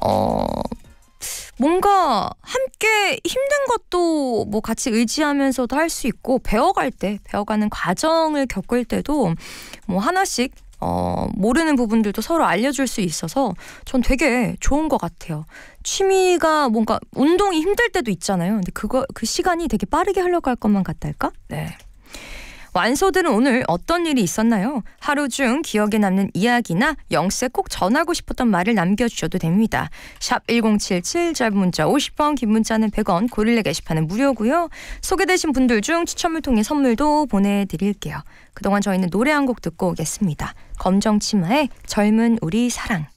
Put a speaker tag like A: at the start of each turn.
A: 뭔가 함께 힘든 것도 뭐 같이 의지하면서도 할 수 있고, 배워가는 과정을 겪을 때도 뭐 하나씩 모르는 부분들도 서로 알려줄 수 있어서 전 되게 좋은 것 같아요. 취미가 뭔가 운동이 힘들 때도 있잖아요. 근데 그 시간이 되게 빠르게 흘러갈 것만 같달까? 네. 완소들은 오늘 어떤 일이 있었나요? 하루 중 기억에 남는 이야기나 영세 꼭 전하고 싶었던 말을 남겨주셔도 됩니다. 샵 1077, 짧은 문자 50원, 긴 문자는 100원, 고릴라 게시판은 무료고요. 소개되신 분들 중 추첨을 통해 선물도 보내드릴게요. 그동안 저희는 노래 한 곡 듣고 오겠습니다. 검정치마의 젊은 우리 사랑.